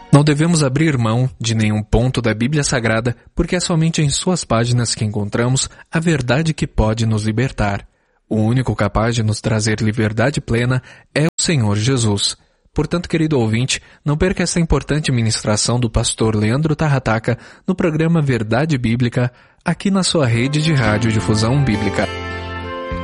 Não devemos abrir mão de nenhum ponto da Bíblia Sagrada, porque é somente em suas páginas que encontramos a verdade que pode nos libertar. O único capaz de nos trazer liberdade plena é o Senhor Jesus. Portanto, querido ouvinte, não perca essa importante ministração do pastor Leandro Tarrataca no programa Verdade Bíblica, aqui na sua rede de rádio difusão bíblica.